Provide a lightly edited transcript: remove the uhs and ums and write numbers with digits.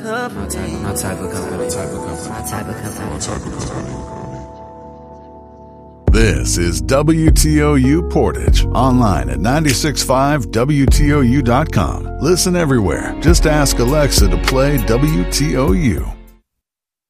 company. My type of company. This is WTOU Portage, online at 96.5WTOU.com. Listen everywhere. Just ask Alexa to play WTOU.